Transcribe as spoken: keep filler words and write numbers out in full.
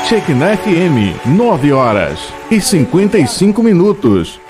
Shekinah F M, nove horas e cinquenta e cinco minutos.